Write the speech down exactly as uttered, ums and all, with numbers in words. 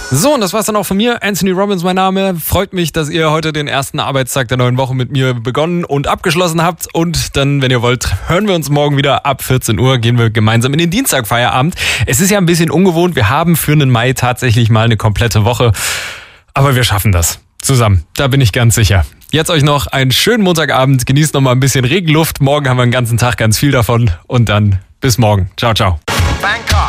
So, und das war's dann auch von mir. Anthony Robbins, mein Name. Freut mich, dass ihr heute den ersten Arbeitstag der neuen Woche mit mir begonnen und abgeschlossen habt. Und dann, wenn ihr wollt, hören wir uns morgen wieder ab vierzehn Uhr. Gehen wir gemeinsam in den Dienstagfeierabend. Es ist ja ein bisschen ungewohnt. Wir haben für den Mai tatsächlich mal eine komplette Woche. Aber wir schaffen das. Zusammen. Da bin ich ganz sicher. Jetzt euch noch einen schönen Montagabend. Genießt noch mal ein bisschen Regenluft. Morgen haben wir den ganzen Tag ganz viel davon. Und dann bis morgen. Ciao, ciao.